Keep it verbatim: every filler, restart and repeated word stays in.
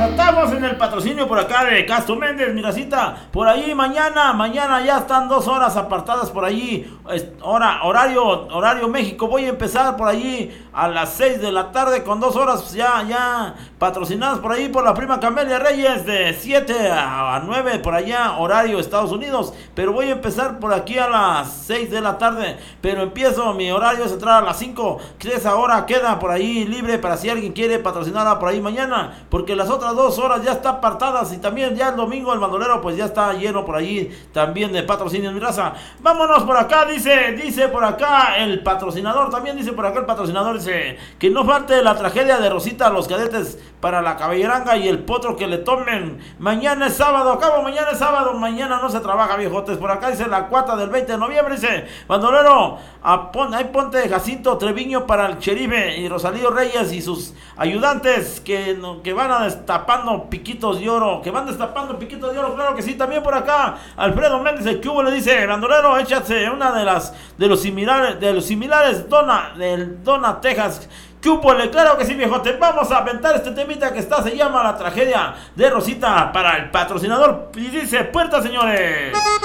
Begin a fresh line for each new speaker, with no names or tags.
estamos en el patrocinio por acá de Castro Méndez, mi racita. Por ahí mañana, mañana ya están dos horas apartadas por allí. Hora, horario, horario México. Voy a empezar por allí a las seis de la tarde con dos horas ya, ya patrocinadas por ahí por la prima Camelia Reyes de siete a nueve por allá, horario Estados Unidos. Pero voy a empezar por aquí a las seis de la tarde. Pero empiezo, mi horario es entrar a las cinco. Que esa hora queda por ahí libre para si alguien quiere patrocinarla por ahí mañana. Porque las otras dos horas ya están apartadas. Y también ya el domingo el bandolero pues ya está lleno por allí también de patrocinio, mi raza. Vámonos por acá, dice, dice por acá el patrocinador. También dice por acá el patrocinador, dice que no falte la tragedia de Rosita, los cadetes para la caballeranga y el potro que le tomen. Mañana es sábado, acabo, mañana es sábado, mañana no se trabaja, viejotes. Por acá dice la cuata del veinte de noviembre, dice bandolero, a pon, ahí ponte Jacinto Treviño para el Cheribe y Rosalío Reyes y sus ayudantes que, que van a destapando piquitos de oro, que van destapando piquitos de oro, claro que sí. También por acá Alfredo Méndez el Cubo le dice, bandolero, échate una de las de los similares, de los similares Dona, del Dona Texas. Chúpole, claro que sí, viejote. Vamos a aventar este temita que está, se llama La tragedia de Rosita para el patrocinador. Y dice, puerta, señores.